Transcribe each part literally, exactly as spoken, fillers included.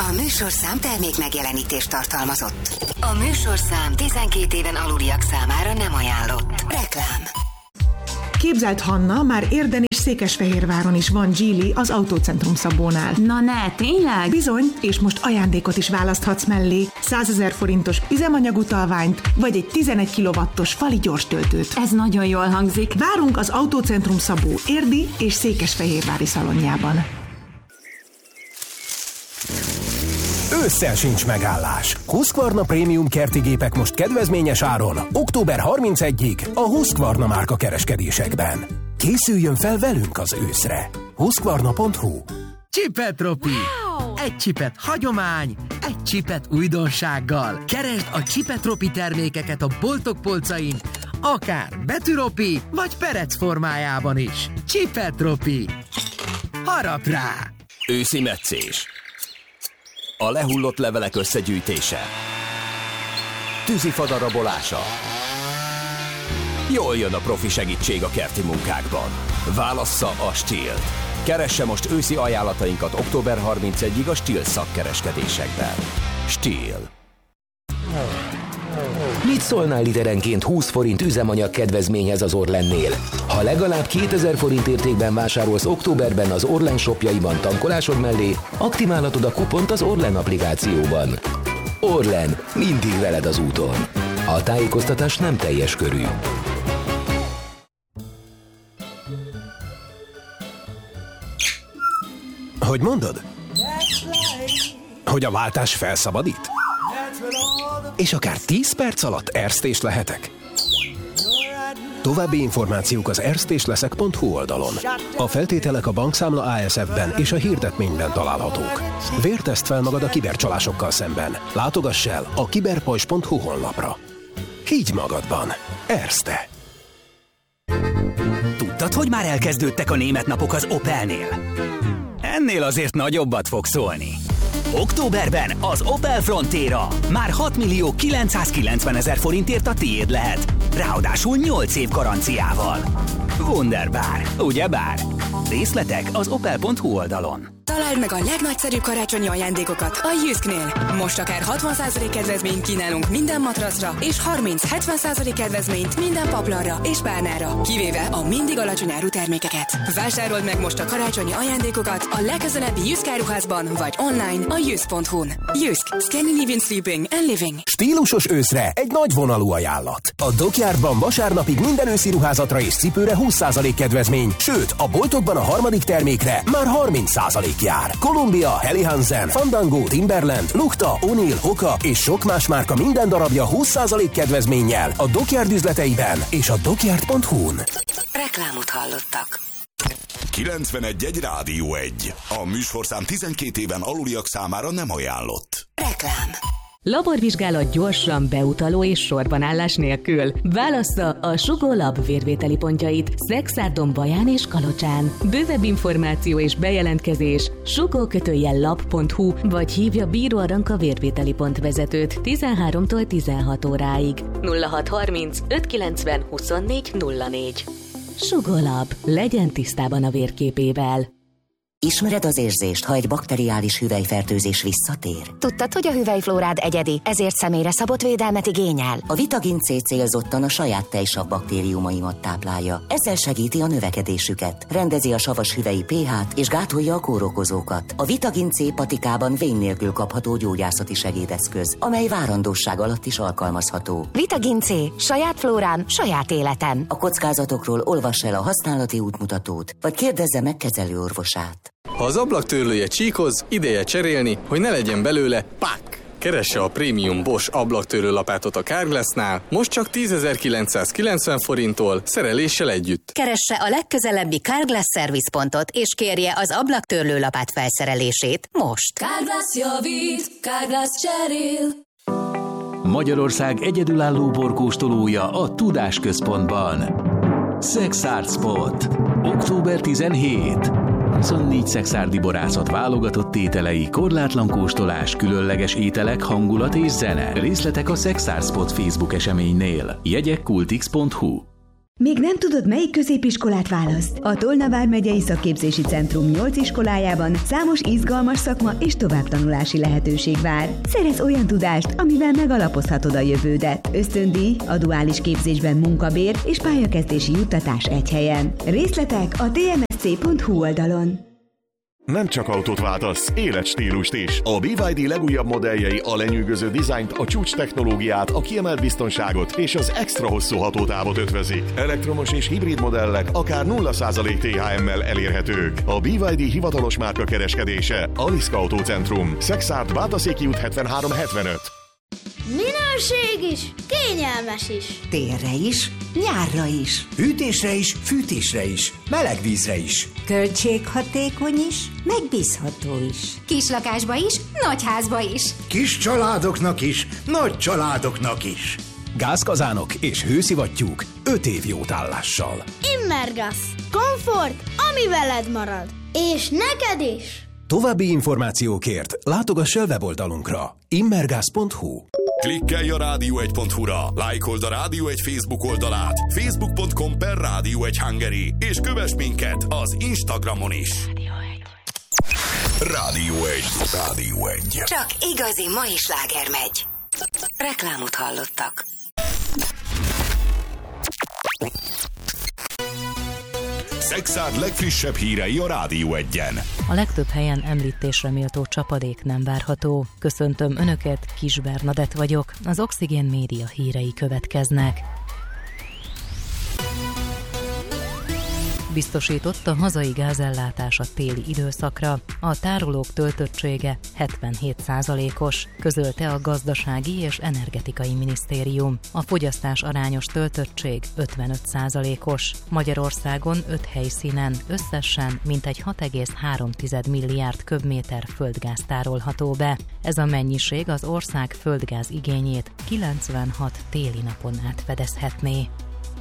A műsorszám termék megjelenítést tartalmazott. A műsorszám tizenkét éven aluliak számára nem ajánlott. Reklám. Képzelt Hanna, már Érden és Székesfehérváron is van Geely az Autócentrum Szabónál. Na ne, tényleg? Bizony, és most ajándékot is választhatsz mellé. százezer forintos üzemanyagutalványt, vagy egy tizenegy kilowattos fali gyorstöltőt. Ez nagyon jól hangzik. Várunk az Autócentrum Szabó érdi és székesfehérvári szalonjában. Ősszel sincs megállás. Husqvarna Prémium kerti gépek most kedvezményes áron, október harmincegyedikéig a Husqvarna márka kereskedésekben. Készüljön fel velünk az őszre. Husqvarna pont hu. Csipetropi! Wow! Egy csipet hagyomány, egy csipet újdonsággal. Keresd a Csipetropi termékeket a boltok polcain, akár betűropi, vagy perec formájában is. Csipetropi! Harap rá! Őszi metszés. A lehullott levelek összegyűjtése. Tűzifa darabolása. Jól jön a profi segítség a kerti munkákban. Válassza a Stihl-t. Keresse most őszi ajánlatainkat október harmincegyedikéig a Stihl szakkereskedésekben. Stihl. Mit szólnál literenként húsz forint üzemanyag kedvezményhez az Orlennél? Ha legalább kétezer forint értékben vásárolsz októberben az Orlen shopjaiban tankolásod mellé, aktiválhatod a kupont az Orlen applikációban. Orlen, mindig veled az úton. A tájékoztatás nem teljes körű. Hogy mondod? Hogy a váltás felszabadít? És akár tíz perc alatt erztés lehetek? További információk az erztésleszek pont hu oldalon. A feltételek a bankszámla á es ef-ben és a hirdetményben találhatók. Vérteszt fel magad a kibercsalásokkal szemben. Látogass el a kiberpajzs pont hu honlapra. Higgy magadban. Erzte. Tudtad, hogy már elkezdődtek a német napok az Opelnél? Ennél azért nagyobbat fog szólni. Októberben az Opel Frontera már hat millió kilencszázkilencvenezer forintért a tiéd lehet. Ráadásul nyolc év garanciával. Wunderbar, ugyebár? Részletek az opel pont hu oldalon. Találd meg a legnagyszerűbb karácsonyi ajándékokat a Jysknél. Most akár hatvan százalék kedvezményt kínálunk minden matracra, és harminc-hetven százalék kedvezményt minden paplanra és párnára, kivéve a mindig alacsony áru termékeket. Vásárold meg most a karácsonyi ajándékokat a legközelebbi Jysk áruházban, vagy online a jysk pont hu-n. Jysk. Scandinavian Sleeping and Living. Stílusos őszre egy nagy vonalú ajánlat. A Dockyardban vasárnapig minden őszi ruházatra és cipőre húsz százalék kedvezmény, sőt, a boltokban a harmadik termékre már harminc százalék jár. Columbia, Helly Hansen, Fandango, Timberland, Lukta, O'Neill, Hoka és sok más márka minden darabja húsz százalék kedvezménnyel a Dockyard üzleteiben és a dockyard pont hu-n. Reklámot hallottak. kilencvenegy egy Rádió egy. A műsorszám tizenkét éven aluliak számára nem ajánlott. Reklám. Laborvizsgálat gyorsan, beutaló és sorbanállás nélkül. Válassza a Sugó Lab vérvételi pontjait Szexárdon, Baján és Kalocsán. Bővebb információ és bejelentkezés sugó lab pont hu, vagy hívja Bíró Aranka vérvételi pont vezetőt tizenháromtól tizenhat óráig. nulla hat harminc ötszázkilencven huszonnégy nulla négy. Sugó Lab. Legyen tisztában a vérképével. Ismered az érzést, ha egy bakteriális hüvelyfertőzés visszatér? Tudtad, hogy a hüvelyflórád egyedi, ezért személyre szabott védelmet igényel? A Vitagin C célzottan a saját tejsav baktériumaimat táplálja. Ezzel segíti a növekedésüket, rendezi a savas hüvelyi pH-t és gátolja a kórokozókat. A Vitagin C patikában vén nélkül kapható gyógyászati segédeszköz, amely várandóság alatt is alkalmazható. Vitagin C. Saját flórám, saját életem. A kockázatokról olvass el a használati útmutatót, vagy kérdezze meg kezelőorvosát. Ha az ablaktörlője csíkoz, ideje cserélni, hogy ne legyen belőle pák! Keresse a prémium Bosch ablaktörlő lapátot a Carglassnál, most csak tízezer-kilencszázkilencven forinttól, szereléssel együtt. Keresse a legközelebbi Carglass szervizpontot, és kérje az ablaktörlő lapát felszerelését most. Carglass javít, Carglass cserél. Magyarország egyedülálló borkóstolója a Tudásközpontban. Szexárd Spot. október tizenhetedike. huszonnégy szexárdi borászat válogatott ételei, korlátlan kóstolás, különleges ételek, hangulat és zene. Részletek a Szexárd Spot Facebook eseménynél. Jegyek kultix pont hu. Még nem tudod, melyik középiskolát választ? A Tolna vármegyei szakképzési centrum nyolc iskolájában számos izgalmas szakma és továbbtanulási lehetőség vár. Szerez olyan tudást, amivel megalapozhatod a jövődet. Ösztöndíj, a duális képzésben munkabér és pályakezdési juttatás egy helyen. Részletek a té em es cé pont hú oldalon. Nem csak autót váltasz, életstílust is. A bé vé dé legújabb modelljei a lenyűgöző dizájnt, a csúcs technológiát, a kiemelt biztonságot és az extra hosszú hatótávot ötvözik. Elektromos és hibrid modellek akár nulla százalék té há em-mel elérhetők. A bé vé dé hivatalos márka kereskedése, Aliszka Autócentrum, Szexárd, Bátaszéki út hetvenhárom hetvenöt. Minőség is, kényelmes is. Télre is, nyárra is. Hűtésre is, fűtésre is, meleg vízre is. Költséghatékony is, megbízható is. Kislakásba is, nagyházba is. Kis családoknak is, nagy családoknak is. Gázkazánok és hőszivattyúk öt év jótállással. Immergas. Komfort, ami veled marad. És neked is. További információkért látogass el weboldalunkra immergas pont hú. Klikkelj a rádió egy pont hú-ra, lájkold a Rádió egy Facebook oldalát, facebook pont com per Rádió egy Hungary, és kövess minket az Instagramon is. Rádió egy. Rádió egy. Csak igazi mai sláger megy. Reklámot hallottak. Szexárd legfrissebb hírei a Rádió egyen. A legtöbb helyen említésre méltó csapadék nem várható. Köszöntöm Önöket, Kis Bernadett vagyok. Az Oxigén Média hírei következnek. Biztosított a hazai gázellátás a téli időszakra. A tárolók töltöttsége hetvenhét százalékos, közölte a Gazdasági és Energetikai Minisztérium. A fogyasztás arányos töltöttség ötvenöt százalékos. Magyarországon öt helyszínen összesen mintegy hat egész három milliárd köbméter földgáz tárolható be. Ez a mennyiség az ország földgáz igényét kilencvenhat téli napon átfedezhetné.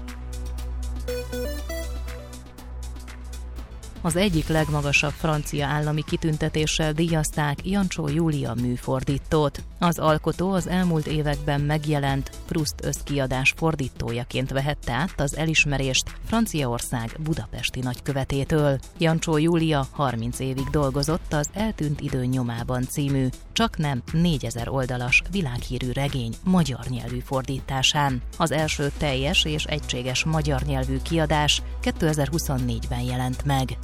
Az egyik legmagasabb francia állami kitüntetéssel díjazták Jancsó Júlia műfordítót. Az alkotó az elmúlt években megjelent Proust összkiadás fordítójaként vehette át az elismerést Franciaország budapesti nagykövetétől. Jancsó Júlia harminc évig dolgozott az Eltűnt idő nyomában című, csaknem négyezer oldalas világhírű regény magyar nyelvű fordításán. Az első teljes és egységes magyar nyelvű kiadás kétezer-huszonnégyben jelent meg.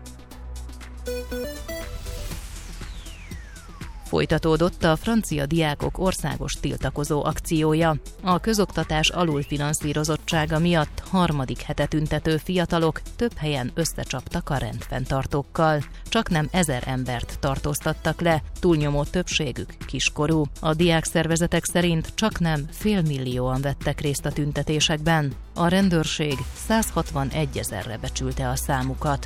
Folytatódott a francia diákok országos tiltakozó akciója. A közoktatás alulfinanszírozottsága miatt harmadik hete tüntető fiatalok több helyen összecsaptak a rendfenntartókkal. Csaknem ezer embert tartóztattak le, túlnyomó többségük kiskorú. A diákszervezetek szerint csaknem félmillióan vettek részt a tüntetésekben. A rendőrség százhatvanegy ezerre becsülte a számukat.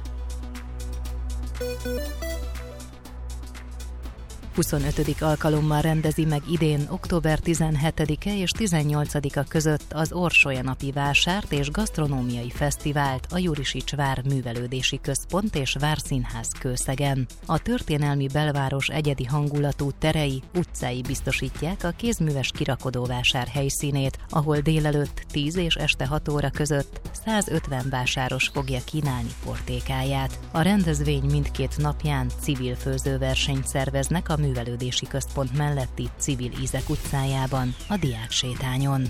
huszonötödik alkalommal rendezi meg idén október tizenhetedike és tizennyolcadika között az Orsolya-napi vásárt és gasztronómiai fesztivált a Jurisics vár művelődési központ és várszínház Kőszegen. A történelmi belváros egyedi hangulatú terei, utcái biztosítják a kézműves kirakodóvásár helyszínét, ahol délelőtt tíz és este hat óra között százötven vásáros fogja kínálni portékáját. A rendezvény mindkét napján civil főzőversenyt szerveznek a művelődési központ melletti Civil Ízek utcájában, a Diáksétányon.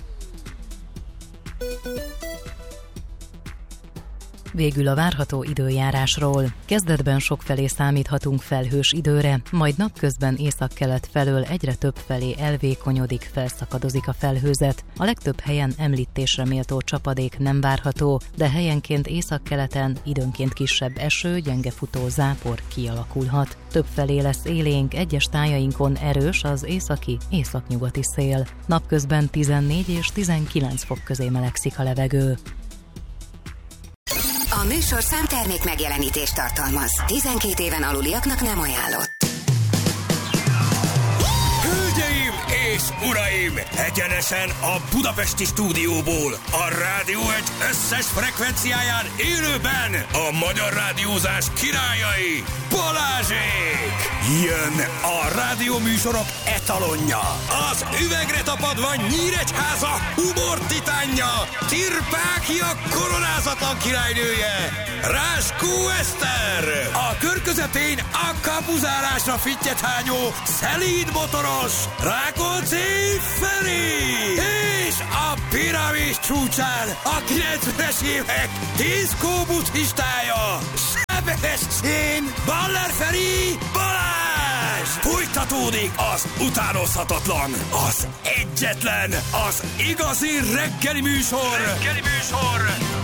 Végül a várható időjárásról. Kezdetben sokfelé számíthatunk felhős időre, majd napközben északkelet felől egyre több felé elvékonyodik, felszakadozik a felhőzet. A legtöbb helyen említésre méltó csapadék nem várható, de helyenként északkeleten időnként kisebb eső, gyengefutó zápor kialakulhat. Többfelé lesz élénk, egyes tájainkon erős az északi, északnyugati szél. Napközben tizennégy és tizenkilenc fok közé melegszik a levegő. A műsorszám termék megjelenítést tartalmaz. tizenkét éven aluliaknak nem ajánlott. Hölgyeim és uraim, egyenesen a budapesti stúdióból, a Rádió egy összes frekvenciáján élőben a magyar rádiózás királyai, Balázsék! Jön a rádióműsorok etalonja, az üvegre tapadva Nyíregyháza humor titánja, Tirpákia koronázatlan királynője, Ráskó Eszter! A kör közepén a kapuzárásra fittyet hányó, szelíd motoros, Rákóczi Feri! És a piramis csúcsán a kilencvenes évek diszkó buddhistája, Sebestyén Baller Feri Balázs! Folytatódik az utánozhatatlan, az egyetlen, az igazi reggeli műsor, reggeli műsor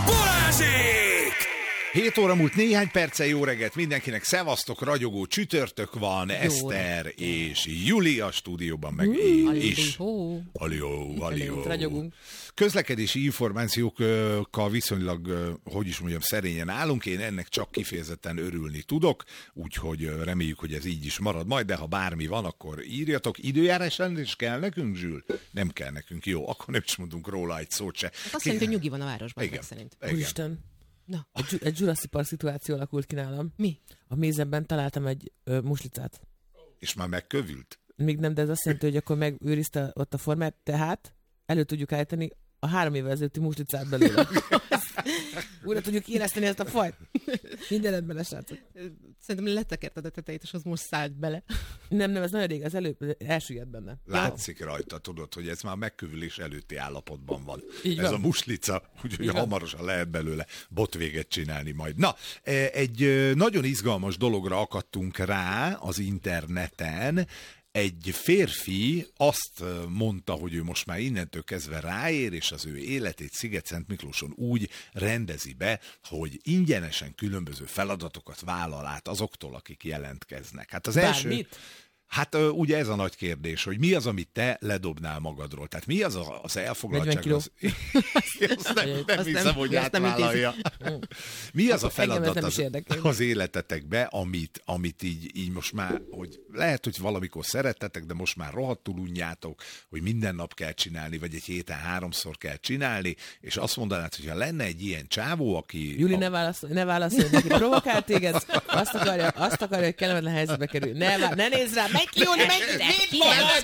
Balázsék! hét óra múlt néhány perccel, jó reggelt mindenkinek, szevasztok, ragyogó csütörtök van, jó Eszter reggelt. És Juli a stúdióban, meg én is. Alió, alió. Közlekedési információkkal viszonylag, hogy is mondjam, szerényen állunk, én ennek csak kifejezetten örülni tudok, úgyhogy reméljük, hogy ez így is marad majd, de ha bármi van, akkor írjatok. Időjárás is kell nekünk, Zsül? Nem kell nekünk, jó, akkor nem is mondunk róla egy szót se. Azt jelenti, hogy nyugi van a városban, igen, szerint. Úristen. Na. Egy, egy Jurassic Park szituáció alakult ki nálam. Mi? A mézemben találtam egy ö, muslicát. És már megkövült? Még nem, de ez azt jelenti, hogy akkor megőrizte ott a formát, tehát elő tudjuk állítani a három évvel ezelőtti muslicát belőle. Újra tudjuk éleszteni ezt a fajt. Mindenet bele, srácok. Szerintem letekerted a tetejét, és az most szállt bele. Nem, nem, ez nagyon rég, az előbb elsüllyedt benne. Látszik ja. rajta, tudod, hogy ez már megkövülés előtti állapotban van. Így ez van. A muslica, úgyhogy hamarosan lehet belőle botvéget csinálni majd. Na, egy nagyon izgalmas dologra akadtunk rá az interneten. Egy férfi azt mondta, hogy ő most már innentől kezdve ráér, és az ő életét Sziget-Szent Miklóson úgy rendezi be, hogy ingyenesen különböző feladatokat vállal át azoktól, akik jelentkeznek. Hát az első... Bármit? Hát ugye ez a nagy kérdés, hogy mi az, amit te ledobnál magadról? Tehát mi az a, az elfoglaltság? Az... Azt nem, nem azt hiszem, nem, hogy átvállalja. Mi az a feladat az, az életetekbe, amit, amit így, így most már, hogy lehet, hogy valamikor szerettetek, de most már rohadtul unjátok, hogy minden nap kell csinálni, vagy egy héten háromszor kell csinálni, és azt mondanád, hogyha lenne egy ilyen csávó, aki... Júli, a... ne válaszolj, ne válaszolj, neki provokál téged, azt akarja, azt akarja, hogy kellemetlen helyzetbe kerül. Ne, ne nézz rá, megy ki, Júli, megy ki,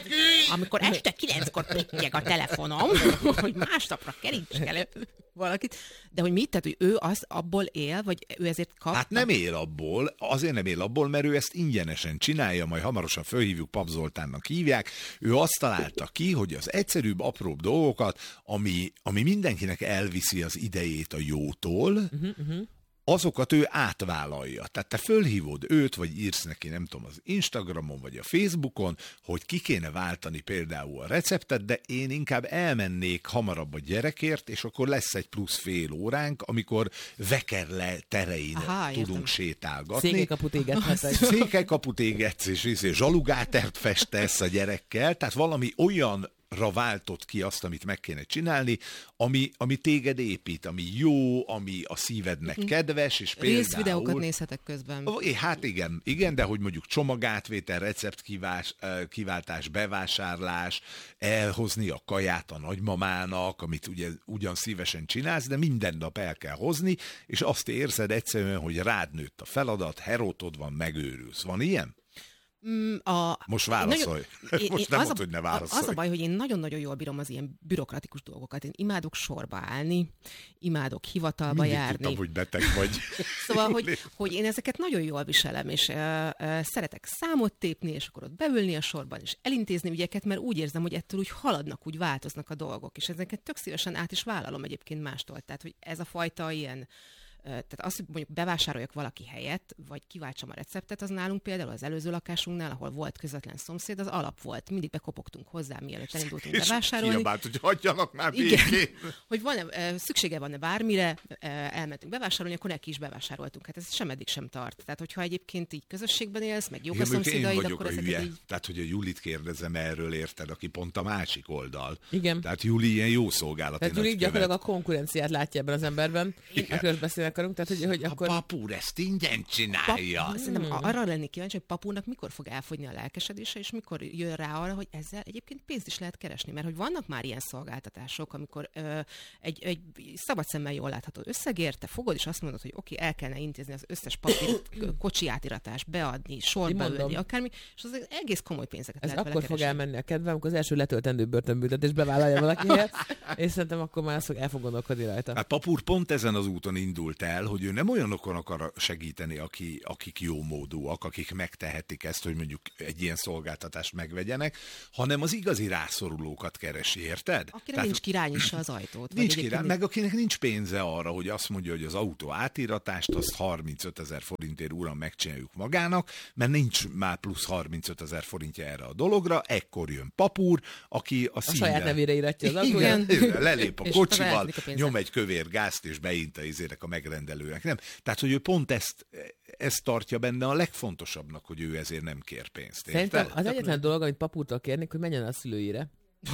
amikor este kilenckor pittyeg a telefonom, hogy másnapra kerítsek elő valakit, de hogy mit, tehát, hogy ő az abból él, vagy ő ezért kap? Hát nem él abból, azért nem él abból, mert ő ezt ingyenesen csinálja, majd hamarosan fölhívjuk, Pap Zoltánnak hívják, ő azt találta ki, hogy az egyszerűbb, apróbb dolgokat, ami, ami mindenkinek elviszi az idejét a jótól, uh-huh, uh-huh. azokat ő átvállalja. Tehát te fölhívod őt, vagy írsz neki, nem tudom, az Instagramon, vagy a Facebookon, hogy ki kéne váltani például a receptet, de én inkább elmennék hamarabb a gyerekért, és akkor lesz egy plusz fél óránk, amikor Vekerle terein Aha, tudunk értem. sétálgatni. Székelykaput égethetsz. Székelykaput égetsz, és, és zsalugátert festesz a gyerekkel, tehát valami olyan ra váltott ki azt, amit meg kéne csinálni, ami, ami téged épít, ami jó, ami a szívednek kedves, és például... Részvideókat nézhetek közben. Hát igen, igen, de hogy mondjuk csomagátvétel, receptkiváltás, kiváltás, bevásárlás, elhozni a kaját a nagymamának, amit ugye ugyan szívesen csinálsz, de minden nap el kell hozni, és azt érzed egyszerűen, hogy rád nőtt a feladat, herótod van, megőrülsz. Van ilyen? A, Most válaszolj. Nagyon, Most nem mondod, hogy ne válaszolj. Az a baj, hogy én nagyon-nagyon jól bírom az ilyen bürokratikus dolgokat. Én imádok sorba állni, imádok hivatalba Mindig járni. Tudtam, hogy beteg vagy. Szóval, hogy, hogy én ezeket nagyon jól viselem, és uh, uh, szeretek számot tépni, és akkor ott beülni a sorban, és elintézni ügyeket, mert úgy érzem, hogy ettől úgy haladnak, úgy változnak a dolgok, és ezeket tök szívesen át is vállalom egyébként mástól. Tehát, hogy ez a fajta ilyen Tehát az, hogy mondjuk bevásároljak valaki helyett, vagy kiváltsam a receptet, az nálunk például az előző lakásunknál, ahol volt közvetlen szomszéd, az alap volt. Mindig bekopogtunk hozzá, mielőtt elindultunk és bevásárolni. És kiabált, hogy hagyjanak már végén. Hogy van-e, szüksége van-e bármire, elmentünk bevásárolni, akkor neki is bevásároltunk. Hát ez sem eddig sem tart. Tehát, hogyha egyébként így közösségben élsz, meg jók a szomszédaid, akkor ezeket így... Tehát, hogy a Julit kérdezem erről, érted, aki pont a másik oldal. Igen. Tehát Juli ilyen jó szolgálati. Tehát Juli gyakorlatilag a konkurenciát látja ebben az emberben. Igen. A közbeszélnek akarunk, tehát hogy, hogy akkor... A papúr ezt ingyen csinálja. Pap... Szerintem hmm. arra lennék kíváncsi, hogy papúrnak mikor fog elfogyni a lelkesedése, és mikor jön rá arra, hogy ezzel egyébként pénzt is lehet keresni, mert hogy vannak már ilyen szolgáltatások, amikor ö, egy, egy szabad szemmel jól látható összegért, te fogod, és azt mondod, hogy oké, okay, el kellene intézni az összes papír, kocsi átiratást, beadni, sorba ülni, akármi, és az egész komoly pénzeket ez lehet vele akkor keresni. fog elmenni a kedvem, amikor az első letöltendő börtönbüntetést bevállalja valaki helyet, és szerintem akkor már azt fog el fog gondolkodni rajta. Hát papúr pont ezen az úton indult el, hogy ő nem olyanokon akar segíteni, aki, akik jó módúak, akik megtehetik ezt, hogy mondjuk egy ilyen szolgáltatást megvegyenek, hanem az igazi rászorulókat keresi, érted? Akire Tehát, nincs királynyissa az ajtót. Nincs király, meg akinek nincs pénze arra, hogy azt mondja, hogy az autó átíratást, azt harmincötezer forintért uram megcsináljuk magának, mert nincs már plusz harmincötezer forintja erre a dologra, ekkor jön papúr, aki a, a színnel... saját nevére íratja az autóján. Igen, lelép a kocsival, nyom egy kövér gázt, és beint a izérek a megrendelőnek. Nem? Tehát, hogy ő pont ezt, ezt tartja benne a legfontosabbnak, hogy ő ezért nem kér pénzt. Szerintem az egyetlen dolog, amit papúrtól kérnék, hogy menjen a szülőire.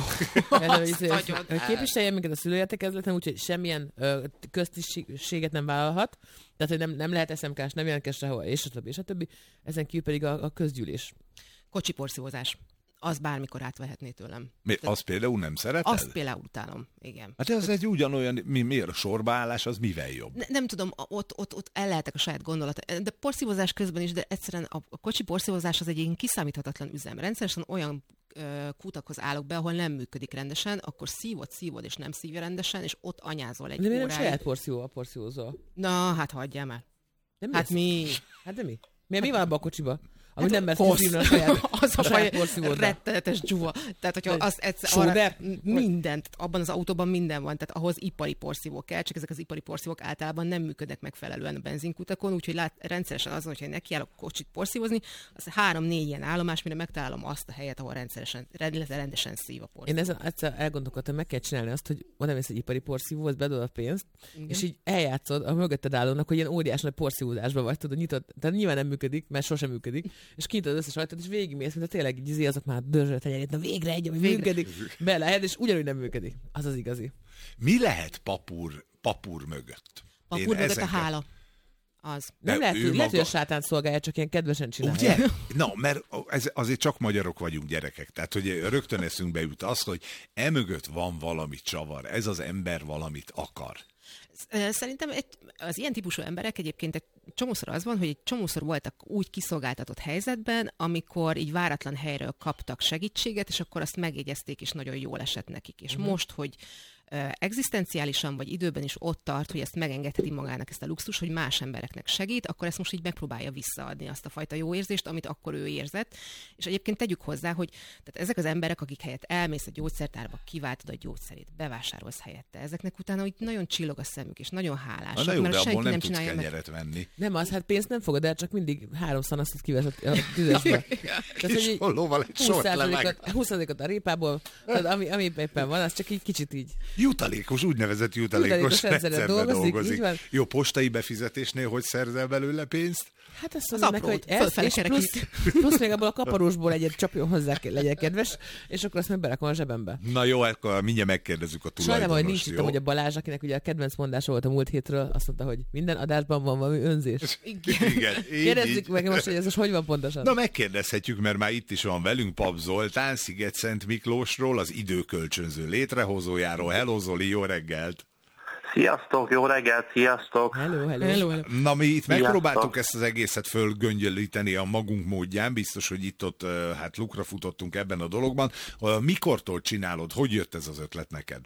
Képviselje minket a szülőértekezleten, úgyhogy semmilyen ö, köztisztséget nem vállalhat, tehát hogy nem, nem lehet es em ká-s, nem jelentkezz sehol, és a többi, és a többi. Ezen kívül pedig a, a közgyűlés. Kocsi porszívózás. Az bármikor átvehetné tőlem. Mi, azt például nem szereted? Azt például utálom, igen. Hát ez egy ugyanolyan, mi, miért a sorbaállás, az mivel jobb? Ne, nem tudom, ott, ott, ott el lehetek a saját gondolat. De porszívózás közben is, de egyszerűen a, a kocsi porszívózás az egy ilyen kiszámíthatatlan üzem. Rendszeresen olyan ö, kutakhoz állok be, ahol nem működik rendesen, akkor szívod, szívod, és nem szívja rendesen, és ott anyázol egy de óráig. De nem saját porszívó a porszívózol? Na, hát hagyjál már. Nem hát lesz? mi? Hát de mi? Mi, mi van abban a kocsiba? Ami hát nem mert szívni a saját, az a saját porszívóddal. Rettenetes dzsuva. Tehát, hogyha az egyszer arra, mindent, abban az autóban minden van, tehát ahhoz ipari porszívó kell, csak ezek az ipari porszívók általában nem működnek megfelelően a benzinkutakon, úgyhogy lát, rendszeresen azon, hogyha nekiállok kocsit porszívozni, az három-négy ilyen állomás, mire megtalálom azt a helyet, ahol rendszeresen, rendesen szív a porszívó. Én ezen egyszer elgondolkodtam, meg kell csinálni azt, hogy oda mész egy ipari porszívóhoz, bedobod a pénzt, igen. És így eljátszod a mögötted állónak, hogy ilyen óriás nagy porszívózásban vagy, tudod, nyitod, tehát nyilván nem működik, mert sosem működik, és kinyitod összes rajtad, és végigmész, mint a tényleg így izé, azok már dörzsölt hegyet, na végre egy, ami végre. Működik, belehelyed, és ugyanúgy nem működik. Az az igazi. Mi lehet papúr, papúr mögött? Papúr Én mögött ezeket... a hála. Az. Nem lehet, hogy maga... a sátán szolgálja, csak ilyen kedvesen csinálja. Ugye? Na, mert ez, azért csak magyarok vagyunk, gyerekek. Tehát, hogy rögtön eszünkbe jut az, hogy emögött van valami csavar. Ez az ember valamit akar. Szerintem egy, az ilyen típusú emberek egyébként egy csomószor az van, hogy egy csomószor voltak úgy kiszolgáltatott helyzetben, amikor így váratlan helyről kaptak segítséget, és akkor azt megjegyezték, és nagyon jól esett nekik. És uh-huh. most, hogy egzisztenciálisan vagy időben is ott tart, hogy ezt megengedheti magának ezt a luxus, hogy más embereknek segít, akkor ezt most így megpróbálja visszaadni azt a fajta jó érzést, amit akkor ő érzett. És egyébként tegyük hozzá, hogy tehát ezek az emberek, akik helyett elmész a gyógyszertárba, kiváltod a gyógyszerét, bevásárolsz helyette, ezeknek utána hogy nagyon csillog a szemük, és nagyon hálásak, na jó, mert de senki nem, nem tudsz csinálja kenyeret meg. venni. Nem az, hát pénzt nem fogod el, csak mindig három szanasztot kiveszed a tüzesbe. És hollóval egy sort lemeg. húsz százalékot a répából, tehát ami, ami éppen van, az csak így kicsit így. Jutalékos, úgynevezett jutalékos, jutalékos rendszerben dolgozik. dolgozik. Jó, postai befizetésnél hogy szerzel belőle pénzt? Hát azt mondom neki, hogy ez, és plusz, plusz még abból a kaparósból egyet csapjon hozzá, legyen kedves, és akkor azt meg berakom a zsebembe. Na jó, akkor mindjárt megkérdezzük a tulajdonost. Sajnálom, hogy nincs itt amúgy a Balázs, akinek ugye a kedvenc mondása volt a múlt hétről, azt mondta, hogy minden adásban van valami önzés. Igen. Igen. Kérdezzük meg most, hogy ez most hogy van pontosan. Na megkérdezhetjük, mert már itt is van velünk Pap Zoltán, Sziget-Szent Miklósról, az időkölcsönző létrehozójáról. Hello Zoli, jó reggelt! Sziasztok, jó reggelt, sziasztok! Hello, hello. hello, hello. Na, mi itt sziasztok. Megpróbáltuk ezt az egészet fölgöngyölíteni a magunk módján, biztos, hogy itt-ott hát lukra futottunk ebben a dologban. Mikortól csinálod? Hogy jött ez az ötlet neked?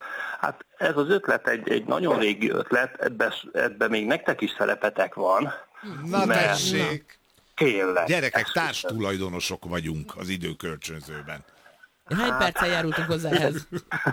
Hát ez az ötlet egy, egy nagyon régi ötlet, ebben ebbe még nektek is szerepetek van. Na tessék! Tényleg. Gyerekek, társtulajdonosok vagyunk az időkölcsönzőben. Hány perccel járultunk hozzá ehhez?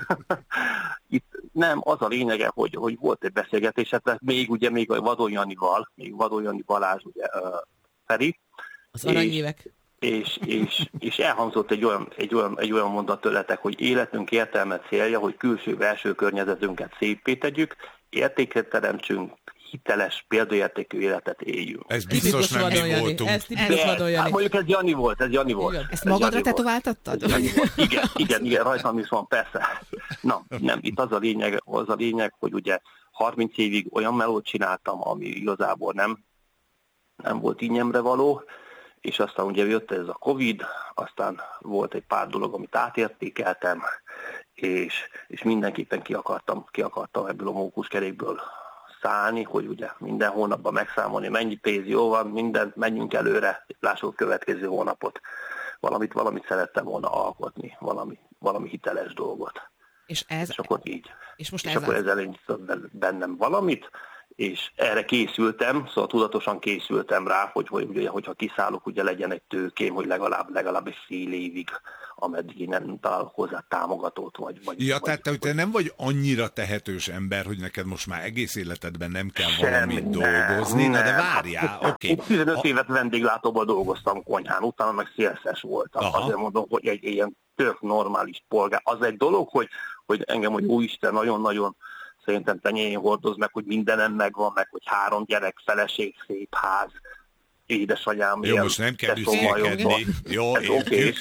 Itt nem, az a lényege, hogy, hogy volt egy beszélgetés, hát még ugye még a Vadon Janival, még Vadon Jani Balázs, ugye uh, Feri. Az aranyévek. És, és, és elhangzott egy olyan, egy, olyan, egy olyan mondat tőletek, hogy életünk értelme célja, hogy külső-belső környezetünket szépé tegyük, értéket teremtsünk, hiteles, példaértékű életet éljünk. Ez biztos nem mi voltunk. Ez tipikus Vadon Jani. Hát mondjuk ez Jani volt, ez Jani volt. Ezt magadra tetováltattad? Igen, igen, igen, rajtam is van, persze. Na, nem, itt az a lényeg, az a lényeg, hogy ugye harminc évig olyan melót csináltam, ami igazából nem, nem volt ínyemre való, és aztán ugye jött ez a Covid, aztán volt egy pár dolog, amit átértékeltem, és, és mindenképpen ki akartam, ki akartam ebből a mókuskerékből szállni, hogy ugye minden hónapban megszámolni, mennyi pénz jó van, mindent, menjünk előre, lássuk a következő hónapot. Valamit, valamit szerettem volna alkotni, valami, valami hiteles dolgot. És ez... És akkor így. És, most és ez akkor az... ez elindított bennem valamit, és erre készültem, szóval tudatosan készültem rá, hogy, hogy ugye, hogyha kiszállok, ugye legyen egy tőkém, hogy legalább, legalább egy fél évig, ameddig én nem találok hozzá támogatót. Vagy, vagy, ja, vagy, tehát te, te nem vagy annyira tehetős ember, hogy neked most már egész életedben nem kell valamit nem, dolgozni, nem. na de várjál, oké. Okay. Én tizenöt a... évet vendéglátóban dolgoztam konyhán, utána meg szélszes voltam. Aha. Azért mondom, hogy egy ilyen tök normális polgár. Az egy dolog, hogy, hogy engem, hogy úristen, nagyon-nagyon szerintem tenyéjén hordoz meg, hogy mindenem megvan, meg hogy három gyerek, feleség, szép ház, édesanyám. Jó, most nem kell büszkélkedni. Jó, értjük.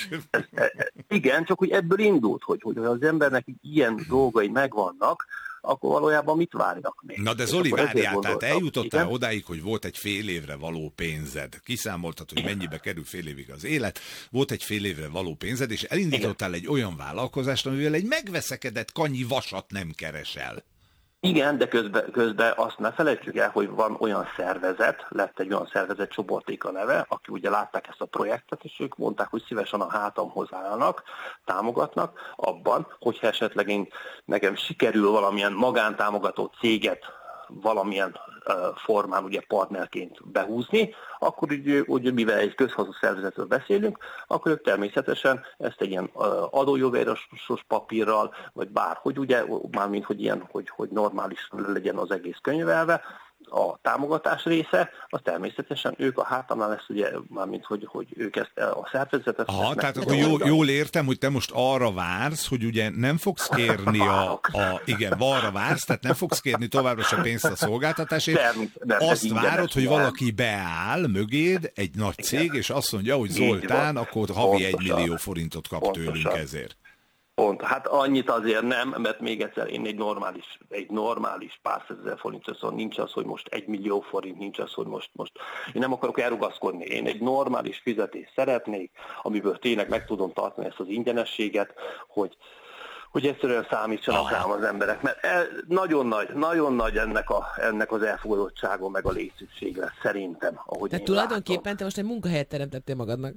Igen, csak hogy ebből indult, hogy, hogy az embernek ilyen dolgai megvannak, akkor valójában mit várnak még? Na de Zoli, várjál, tehát eljutottál igen? odáig, hogy volt egy fél évre való pénzed. Kiszámoltad, hogy mennyibe kerül fél évig az élet, volt egy fél évre való pénzed, és elindítottál igen. egy olyan vállalkozást, amivel egy megveszekedett kanyi vasat nem keresel. Igen, de közben, közben azt ne felejtsük el, hogy van olyan szervezet, lett egy olyan szervezet, Csoportéka neve, aki ugye látták ezt a projektet, és ők mondták, hogy szívesen a hátamhoz állnak, támogatnak abban, hogyha esetleg én, nekem sikerül valamilyen magántámogató céget valamilyen uh, formán ugye partnerként behúzni, akkor ugye, ugye mivel egy közhasznú szervezetről beszélünk, akkor ők természetesen ezt egy ilyen uh, adójogírásos papírral, vagy bárhogy ugye, mármint hogy ilyen, hogy, hogy normális legyen az egész könyvelve, a támogatás része, az természetesen ők a hátamnál lesz ugye, mármint hogy, hogy ők ezt a szervezetet... Aha, tehát akkor jól, jól értem, hogy te most arra vársz, hogy ugye nem fogsz kérni a... a igen, arra vársz, tehát nem fogsz kérni továbbra se pénzt a szolgáltatásért. Nem, nem, azt várod, hogy valaki beáll mögéd, egy nagy cég, igen. és azt mondja, hogy Zoltán, akkor havi egy millió forintot kap pontosan. Tőlünk ezért. Pont. Hát annyit azért nem, mert még egyszer én egy normális, egy normális pár százezer forint, szóval nincs az, hogy most egy millió forint, nincs az, hogy most, most én nem akarok elrugaszkodni. Én egy normális fizetést szeretnék, amiből tényleg meg tudom tartani ezt az ingyenességet, hogy, hogy egyszerűen számítsanak ah. rám az emberek, mert el, nagyon nagy, nagyon nagy ennek, a, ennek az elfogadottsága meg a létszükség lesz, szerintem. Ahogy tehát tulajdonképpen látom. Te most egy munkahelyet teremtettél magadnak.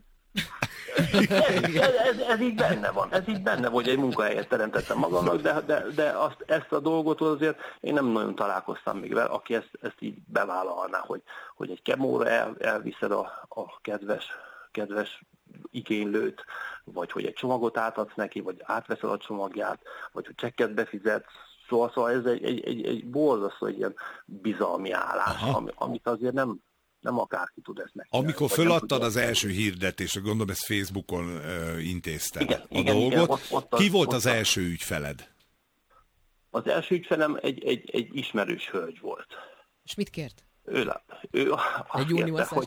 ez, ez, ez így benne van, ez így benne, hogy egy munkahelyet teremtettem magamnak, de, de, de azt, ezt a dolgot azért én nem nagyon találkoztam még vele, aki ezt, ezt így bevállalná, hogy, hogy egy kemóra el, elviszed a, a kedves, kedves igénylőt, vagy hogy egy csomagot átadsz neki, vagy átveszed a csomagját, vagy hogy csekket befizetsz, szóval, szóval ez egy, egy, egy, egy borzasztó egy ilyen bizalmi állás, ami, amit azért nem Nem akárki tud ezt megcsinálni. Amikor föladtad az első hirdetést, gondolom ezt Facebookon uh, intézted igen, a igen, dolgot. Igen, ott, ott Ki az, volt ott az első ügyfeled? Az első ügyfelem egy, egy, egy ismerős hölgy volt. És mit kért? Ő, ő azt egy kérte, hogy...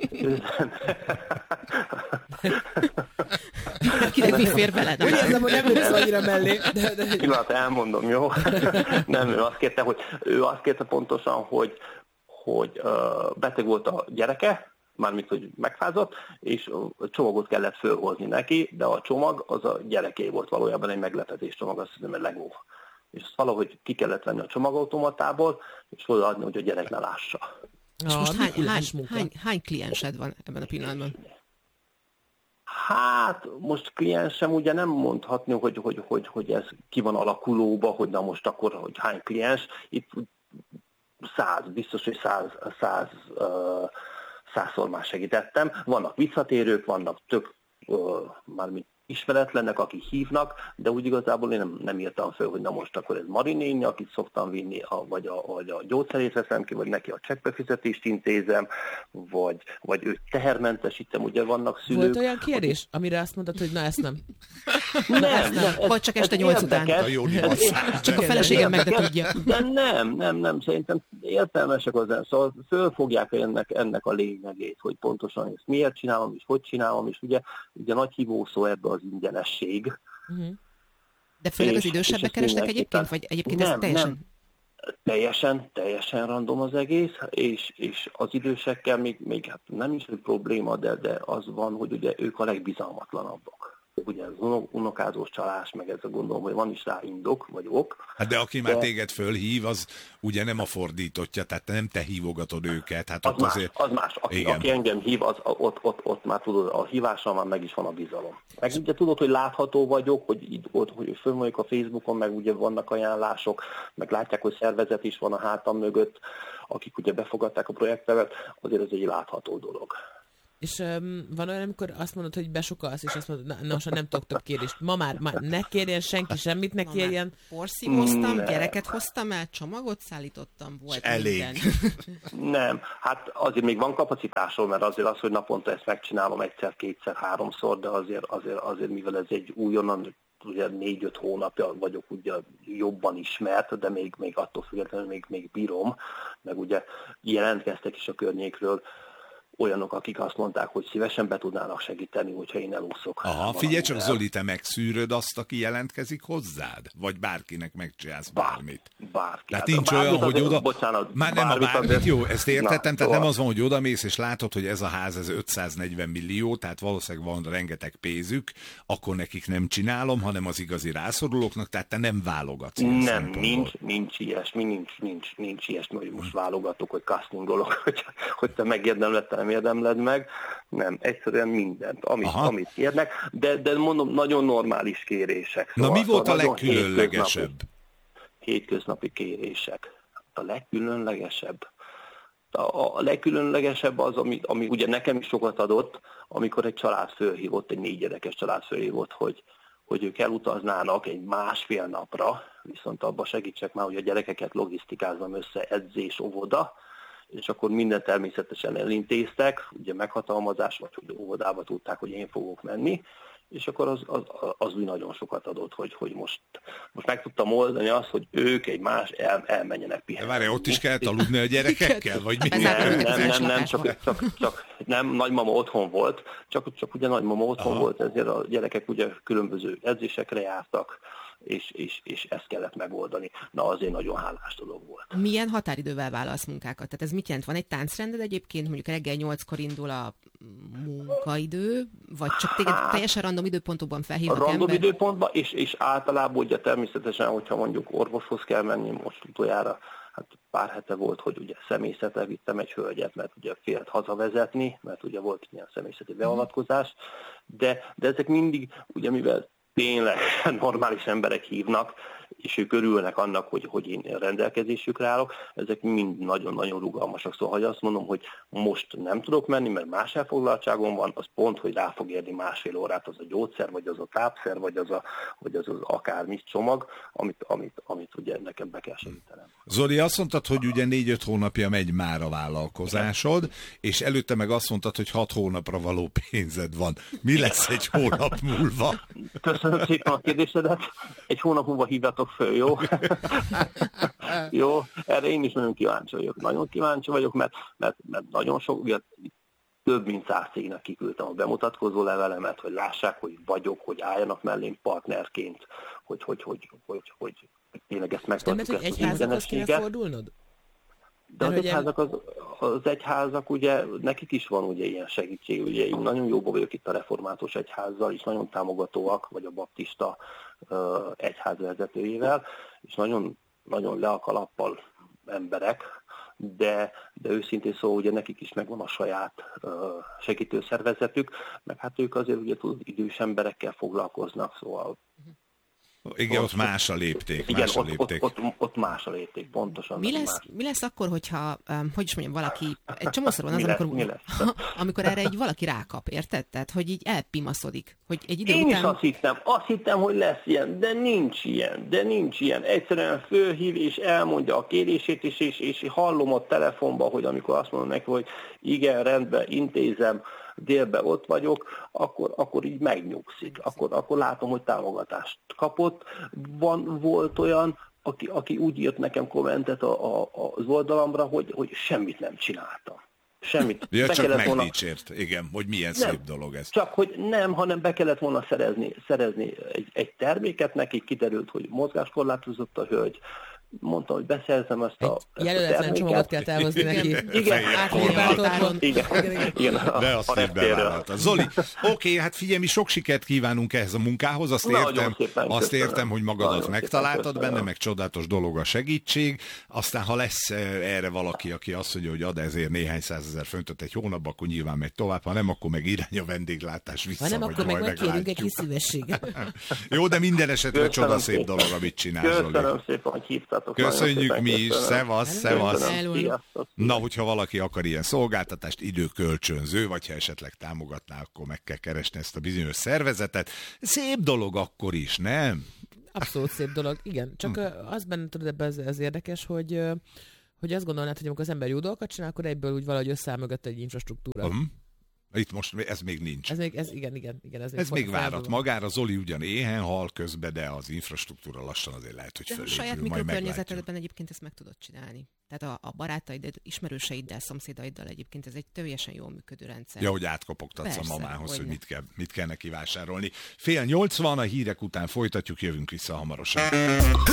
Kinek mi fér bele? Úgy érzem, hogy nem lesz annyira mellé. De, de... Pillanat, elmondom, jó? Nem, ő azt kérte, hogy ő azt kérte pontosan, hogy hogy uh, beteg volt a gyereke, mármint, hogy megfázott, és a csomagot kellett fölhozni neki, de a csomag az a gyereké volt, valójában egy meglepetés csomag, azt hiszem, egy Lego. És azt valahogy ki kellett venni a csomagautomatából, és odaadni, hogy a gyerek ne lássa. És most hány, hány, hány, hány kliensed van ebben a pillanatban? Hát, most kliensem ugye nem mondhatni, hogy, hogy, hogy, hogy ez ki van alakulóba, hogy na most akkor, hogy hány kliens. Itt száz, biztos, hogy száz, száz, uh, százszor már segítettem. Vannak visszatérők, vannak tök, uh, mármint ismeretlenek, akik hívnak, de úgy igazából én nem, nem írtam föl, hogy na most akkor ez Marinényi, akit szoktam vinni, a, vagy, a, vagy a gyógyszerét veszem ki, vagy neki a csekkbefizetést intézem, vagy, vagy őt tehermentesítem, ugye vannak szülők. Volt olyan kérdés, akik... amire azt mondtad, hogy na ezt nem? Nem, na, ezt nem. nem. Vagy csak este nyolc után. Csak a feleségem meg ne tudja. De nem, nem, nem, szerintem értelmesek az, szóval fölfogják ennek, ennek a lényegét, hogy pontosan ezt miért csinálom, és hogy csinálom, és ugye, ugye nagy hívószó ebbe az ingyenesség. Uh-huh. De főleg és, az idősebbek keresnek egyébként, vagy egyébként nem, ez teljesen... Nem. Teljesen, teljesen random az egész, és, és az idősekkel még, még hát nem is egy probléma, de, de az van, hogy ugye ők a legbizalmatlanabbak. Ugye az unokázós csalás, meg ez a gondolom, hogy van is rá indok, vagy ok. Hát de aki de... már téged fölhív, az ugye nem a fordítottja, tehát nem te hívogatod őket. Hát az, ott más, azért... az más, aki, aki engem hív, az, ott, ott, ott már tudod, a hívással már meg is van a bizalom. Meg ugye tudod, hogy látható vagyok, hogy így ott, hogy fönn vagyok a Facebookon, meg ugye vannak ajánlások, meg látják, hogy szervezet is van a hátam mögött, akik ugye befogadták a projektemet, azért ez egy látható dolog. És um, van olyan, amikor azt mondod, hogy besukalsz, és azt mondod, na, na nem tudok több kérést. Ma már, már ne kérjen senki semmit, ne kérjen. Porszívoztam, gyereket hoztam el, csomagot szállítottam, volt elég. minden. Nem, hát azért még van kapacitásom, mert azért az, hogy naponta ezt megcsinálom egyszer, kétszer, háromszor, de azért, azért, azért mivel ez egy újonnan, ugye négy-öt hónapja vagyok ugye jobban ismert, de még, még attól függetlenül még, még bírom, meg ugye jelentkeztek is a környékről olyanok, akik azt mondták, hogy szívesen be tudnának segíteni, hogyha én elúszok. Aha, figyelj csak, Zoli, te megszűröd azt, aki jelentkezik hozzád? Vagy bárkinek megcsinálsz bármit? Bárki. Tehát nincs olyan, azért, hogy oda... Bocsánat, már nem a bármit, azért... jó, ezt értettem, Na, tehát szóval. nem az van, hogy odamész, és látod, hogy ez a ház, ez ötszáznegyven millió, tehát valószínűleg van rengeteg pénzük, akkor nekik nem csinálom, hanem az igazi rászorulóknak, tehát te nem válogatsz. Nem, nincs, nincs ilyesmi, nincs, nincs, nincs ilyesmi, hogy most válogatok, hogy castingolok, hogy, hogy te megérdemled, te nem érdemled meg. Nem, egyszerűen mindent, amit, amit kérnek, de, de mondom, nagyon normális kérések. Szóval, Na mi volt szóval a legkülönlegesebb? Hétköznapi, hétköznapi kérések. A legkülönlegesebb. A, a legkülönlegesebb az, ami, ami ugye nekem is sokat adott, amikor egy család fölhívott, egy négy gyerekes család fölhívott, hogy, hogy ők elutaznának egy másfél napra, viszont abba segítsek már, hogy a gyerekeket logisztikázom össze, edzés, óvoda, és akkor minden természetesen elintéztek, ugye meghatalmazás, vagy hogy óvodába tudták, hogy én fogok menni, és akkor az, az, az úgy nagyon sokat adott, hogy, hogy most, most meg tudtam oldani azt, hogy ők egy más el, elmenjenek pihenni. Várj, ott is kellett aludni a gyerekekkel? Vagy mi? Nem, nem, nem, nem, csak, csak, csak nem, nagymama otthon volt, csak, csak ugye nagymama otthon Aha. volt, ezért a gyerekek ugye különböző edzésekre jártak, és, és, és ezt kellett megoldani. Na, azért nagyon hálás dolog volt. Milyen határidővel válasz munkákat? Tehát ez mit jelent? Van egy táncrended egyébként, mondjuk reggel nyolckor indul a munkaidő, vagy csak téged teljesen random időpontokban felhívnak a random ember? időpontban, és, és általában ugye természetesen, hogyha mondjuk orvoshoz kell menni, most utoljára, hát pár hete volt, hogy ugye személyzetre vittem egy hölgyet, mert ugye félt hazavezetni, mert ugye volt ilyen személyzeti beavatkozás, de, de ezek mindig, ugye mivel tényleg normális emberek hívnak, és ők örülnek annak, hogy, hogy én rendelkezésükre állok, ezek mind nagyon-nagyon rugalmasak. Szóval, hogy azt mondom, hogy most nem tudok menni, mert más elfoglaltságom van, az pont, hogy rá fog érni másfél órát az a gyógyszer, vagy az a tápszer, vagy az a, vagy az, az akármi csomag, amit, amit, amit ugye nekem be kell segítenem. Zoli, azt mondtad, hogy ugye négy-öt hónapja megy már a vállalkozásod, és előtte meg azt mondtad, hogy hat hónapra való pénzed van. Mi lesz egy hónap múlva? Köszönöm szépen a kérdésedet. Egy hónap múlva hívjatok föl, jó? Jó, erre én is nagyon kíváncsi vagyok. Nagyon kíváncsi vagyok, mert, mert, mert nagyon sok, ugye, több mint száz cégnek kiküldtem a bemutatkozó levelemet, hogy lássák, hogy vagyok, hogy álljanak mellém partnerként, hogy, hogy, hogy, hogy, hogy, hogy tényleg ezt megtartjuk. De mert, hogy egyházakhoz kéne fordulnod? De az egyházak, az, az egyházak, ugye, nekik is van ugye ilyen segítség, ugye én nagyon jóban vagyok itt a református egyházzal, és nagyon támogatóak, vagy a baptista uh, egyház vezetőjével, és nagyon, nagyon le a kalappal emberek, de, de őszintén szóval ugye nekik is megvan a saját uh, segítőszervezetük, meg hát ők azért ugye tudod, idős emberekkel foglalkoznak, szóval igen, ott más a lépték. Igen, más a ott, lépték. ott, ott, ott más a lépték, pontosan. Mi lesz, más. mi lesz akkor, hogyha, um, hogy is mondjam, valaki, egy csomószor van az, mi lesz, amikor, mi lesz? amikor erre egy valaki rákap, érted? Tehát, hogy így elpimaszodik, hogy egy idő Én után... is azt hittem, azt hittem, hogy lesz ilyen, de nincs ilyen, de nincs ilyen. Egyszerűen fölhív és elmondja a kérését, és, és, és hallom a telefonban, hogy amikor azt mondom neki, hogy igen, rendben, intézem, délben ott vagyok, akkor, akkor így megnyugszik. Akkor, akkor látom, hogy támogatást kapott. Van, volt olyan, aki, aki úgy írt nekem kommentet a, a, az oldalamra, hogy, hogy semmit nem csináltam. Semmit. Ja, be csak volna... megdicsért, igen, hogy milyen nem, szép dolog ez. Csak, hogy nem, hanem be kellett volna szerezni, szerezni egy, egy terméket neki, kiderült, hogy mozgáskorlátozott a hölgy, mondta, hogy beszerzem ezt a jelöletlen csomagot kell elhozni neki. Igen, igen, igen, igen, de azt így bevállalta. Zoli, oké, hát figyelj, mi sok sikert kívánunk ehhez a munkához, azt értem, azt értem, hogy magadat megtaláltad benne, meg csodálatos dolog a segítség, aztán ha lesz erre valaki, aki azt mondja, hogy ad ezért néhány százezer föntöt egy hónapban, akkor nyilván megy tovább, ha nem, akkor meg irány a vendéglátás vissza, ha nem, vagy akkor meg megkérjük egy kis szívességet. Jó, de minden esetre csodaszép dolog, amit csinálsz, Zoli. Köszönöm szépen, hogy hívtatok. Köszönjük mi is, szevasz, szevasz. Sziasztok. Na, hogyha valaki akar ilyen szolgáltatást, időkölcsönző, vagy ha esetleg támogatná, akkor meg kell keresni ezt a bizonyos szervezetet. Szép dolog akkor is, nem? Abszolút szép dolog, igen. Csak hm. az benne, tudod, ebben ez, ez érdekes, hogy, hogy azt gondolnád, hogy amikor az ember jó dolgokat csinál, akkor egyből úgy valahogy összeáll mögött egy infrastruktúra. Hm. Itt most ez még nincs. Ez még, ez igen, igen, igen. Ez, ez még várat magára, Zoli ugyan éhen hal közben, de az infrastruktúra lassan azért lehet, hogy fölépül, saját majd meglátjuk. mikrokörnyezetedben egyébként ezt meg tudod csinálni. Tehát a, a barátaid, ismerőseiddel, szomszédaiddal egyébként ez egy teljesen jól működő rendszer. Ja, hogy átkopogtatsz Persze, a mamához, hogy, hogy mit kell, mit kell neki vásárolni. Fél nyolcvan, a hírek után folytatjuk, jövünk vissza hamarosan.